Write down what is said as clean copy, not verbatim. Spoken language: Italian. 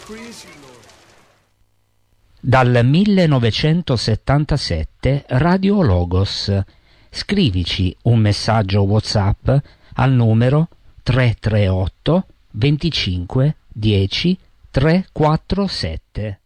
Dal 1977 Radio Logos. Scrivici un messaggio WhatsApp al numero 338 25 10 347.